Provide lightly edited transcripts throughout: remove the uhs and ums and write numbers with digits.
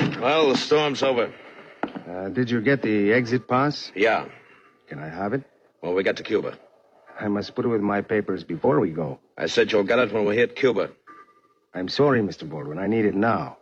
Well, the storm's over. Did you get the exit pass? Yeah. Can I have it? When we get to Cuba. I must put it with my papers before we go. I said you'll get it when we hit Cuba. I'm sorry, Mr. Baldwin. I need it now.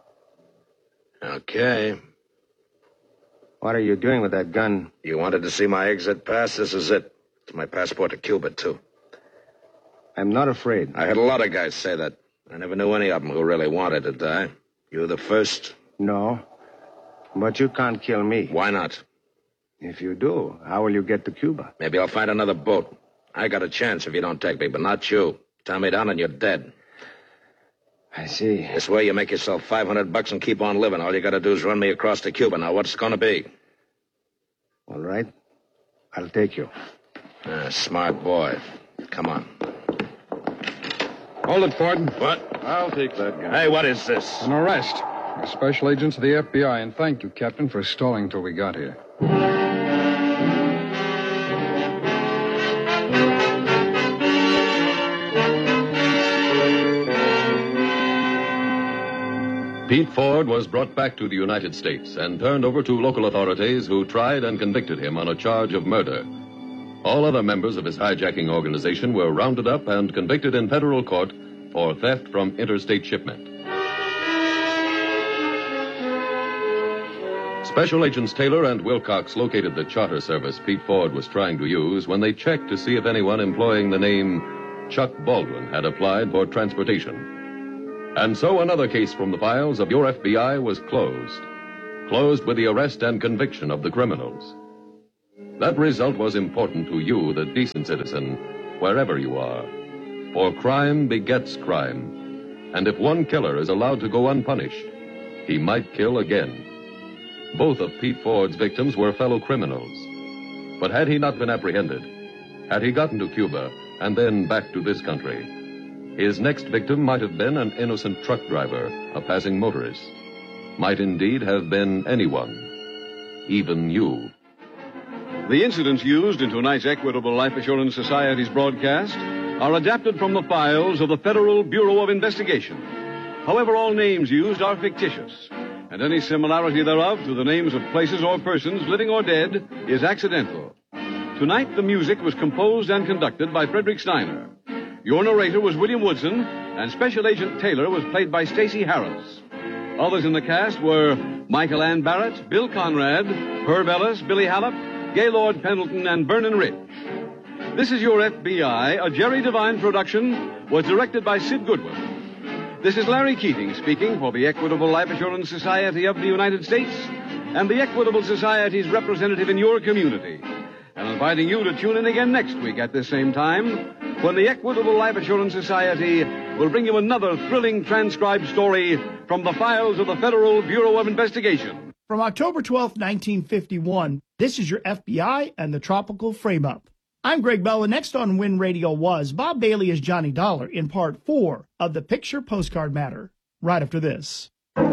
Okay. What are you doing with that gun? You wanted to see my exit pass? This is it. It's my passport to Cuba, too. I'm not afraid. I had a lot of guys say that. I never knew any of them who really wanted to die. You were the first. No. But you can't kill me. Why not? If you do, how will you get to Cuba? Maybe I'll find another boat. I got a chance if you don't take me, but not you. Tie me down and you're dead. I see. This way you make yourself $500 and keep on living. All you got to do is run me across to Cuba. Now, what's it going to be? All right. I'll take you. Smart boy. Come on. Hold it, Ford. What? I'll take that gun. Hey, what is this? An arrest. We're special agents of the FBI, and thank you, Captain, for stalling till we got here. Pete Ford was brought back to the United States and turned over to local authorities who tried and convicted him on a charge of murder. All other members of his hijacking organization were rounded up and convicted in federal court for theft from interstate shipment. Special Agents Taylor and Wilcox located the charter service Pete Ford was trying to use when they checked to see if anyone employing the name Chuck Baldwin had applied for transportation. And so another case from the files of your FBI was closed. Closed with the arrest and conviction of the criminals. That result was important to you, the decent citizen, wherever you are. For crime begets crime. And if one killer is allowed to go unpunished, he might kill again. Both of Pete Ford's victims were fellow criminals. But had he not been apprehended, had he gotten to Cuba and then back to this country, his next victim might have been an innocent truck driver, a passing motorist. Might indeed have been anyone, even you. The incidents used in tonight's Equitable Life Assurance Society's broadcast are adapted from the files of the Federal Bureau of Investigation. However, all names used are fictitious, and any similarity thereof to the names of places or persons, living or dead, is accidental. Tonight, the music was composed and conducted by Frederick Steiner. Your narrator was William Woodson, and Special Agent Taylor was played by Stacey Harris. Others in the cast were Michael Ann Barrett, Bill Conrad, Herb Ellis, Billy Hallop, Gaylord Pendleton, and Vernon Rich. This Is Your FBI, a Jerry Devine production, was directed by Sid Goodwin. This is Larry Keating speaking for the Equitable Life Assurance Society of the United States and the Equitable Society's representative in your community, and inviting you to tune in again next week at this same time when the Equitable Life Assurance Society will bring you another thrilling transcribed story from the files of the Federal Bureau of Investigation. From October 12, 1951, this is your FBI and the Tropical Frame-Up. I'm Greg Bell, and next on Win Radio was Bob Bailey as Johnny Dollar in Part 4 of the Picture Postcard Matter, right after this.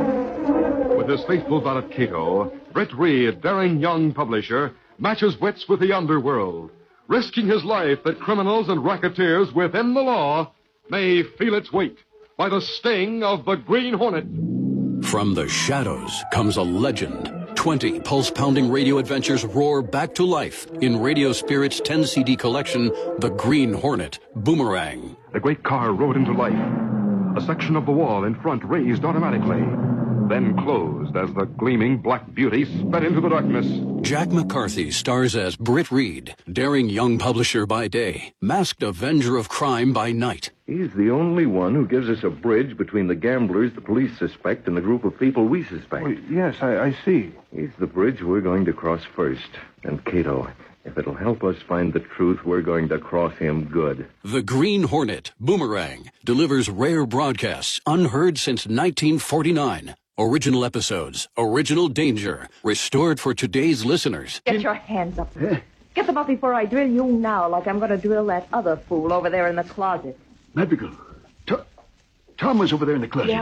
With his faithful valet Cato, Britt Reed, daring young publisher, matches wits with the underworld, risking his life that criminals and racketeers within the law may feel its weight by the sting of the Green Hornet. From the shadows comes a legend. 20 pulse-pounding radio adventures roar back to life in Radio Spirit's 10-CD collection, The Green Hornet, Boomerang. The great car rode into life. A section of the wall in front raised automatically, then closed as the gleaming black beauty sped into the darkness. Jack McCarthy stars as Britt Reed, daring young publisher by day, masked avenger of crime by night. He's the only one who gives us a bridge between the gamblers the police suspect and the group of people we suspect. Oh, yes, I see. He's the bridge we're going to cross first. And Cato, if it'll help us find the truth, we're going to cross him good. The Green Hornet, Boomerang, delivers rare broadcasts unheard since 1949. Original episodes, original danger, restored for today's listeners. Get your hands up. Get them up before I drill you now, like I'm going to drill that other fool over there in the closet. Madrigal, Tom was over there in the closet. Yeah.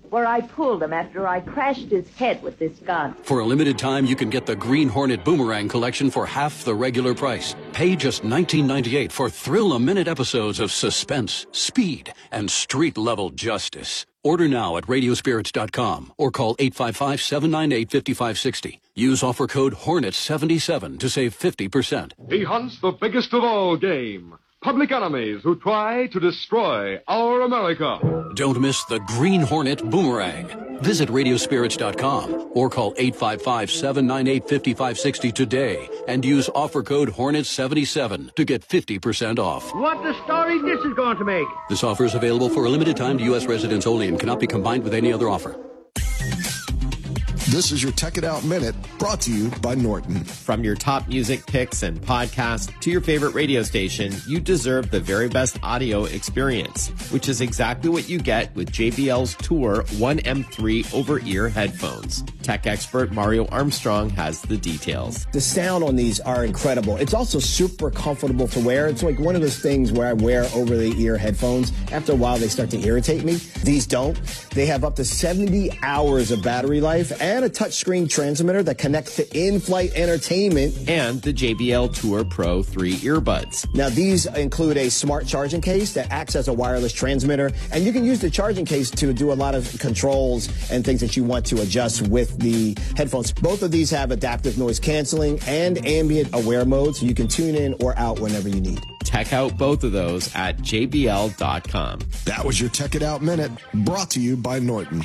where I pulled him after I crashed his head with this gun. For a limited time, you can get the Green Hornet Boomerang collection for half the regular price. Pay just $19.98 for thrill-a-minute episodes of suspense, speed, and street-level justice. Order now at radiospirits.com or call 855-798-5560. Use offer code HORNET77 to save 50%. He hunts the biggest of all game. Public enemies who try to destroy our America. Don't miss the Green Hornet Boomerang. Visit radiospirits.com or call 855-798-5560 today and use offer code HORNET77 to get 50% off. What the story this is going to make. This offer is available for a limited time to U.S. residents only and cannot be combined with any other offer. This is your Tech It Out Minute, brought to you by Norton. From your top music picks and podcasts to your favorite radio station, you deserve the very best audio experience, which is exactly what you get with JBL's Tour 1M3 over-ear headphones. Tech expert Mario Armstrong has the details. The sound on these are incredible. It's also super comfortable to wear. It's like one of those things where I wear over-the-ear headphones. After a while, they start to irritate me. These don't. They have up to 70 hours of battery life and a touchscreen transmitter that connects to in-flight entertainment. And the JBL Tour Pro 3 earbuds. Now, these include a smart charging case that acts as a wireless transmitter, and you can use the charging case to do a lot of controls and things that you want to adjust with the headphones. Both of these have adaptive noise canceling and ambient aware mode, so you can tune in or out whenever you need. Check out both of those at jbl.com. That was your Tech It Out Minute, brought to you by Norton.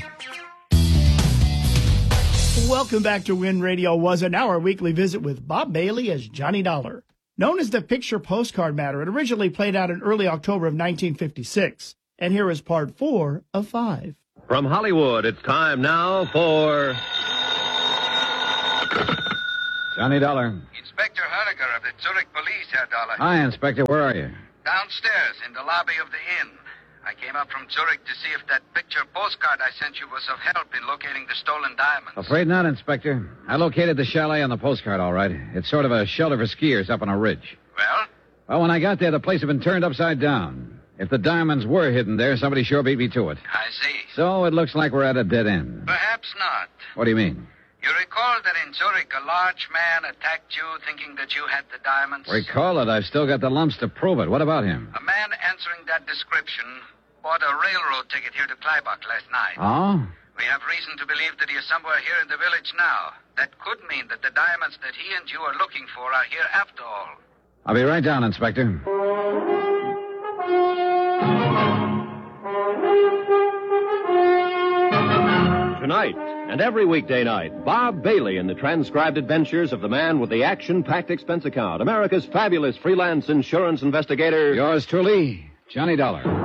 Welcome back to Win Radio Was, and now our weekly visit with Bob Bailey as Johnny Dollar. Known as the Picture Postcard Matter, it originally played out in early October of 1956. And here is part 4 of 5. From Hollywood, it's time now for Johnny Dollar. Inspector Herniger of the Zurich Police, Herr Dollar. Hi, Inspector. Where are you? Downstairs in the lobby of the inn. I came up from Zurich to see if that picture postcard I sent you was of help in locating the stolen diamonds. Afraid not, Inspector. I located the chalet on the postcard, all right. It's sort of a shelter for skiers up on a ridge. Well? Well, when I got there, the place had been turned upside down. If the diamonds were hidden there, somebody sure beat me to it. I see. So it looks like we're at a dead end. Perhaps not. What do you mean? You recall that in Zurich, a large man attacked you thinking that you had the diamonds? Recall it. I've still got the lumps to prove it. What about him? A man answering that description bought a railroad ticket here to Kleibach last night. Oh? We have reason to believe that he is somewhere here in the village now. That could mean that the diamonds that he and you are looking for are here after all. I'll be right down, Inspector. Tonight and every weekday night, Bob Bailey in the transcribed adventures of the man with the action-packed expense account, America's fabulous freelance insurance investigator. Yours truly, Johnny Dollar.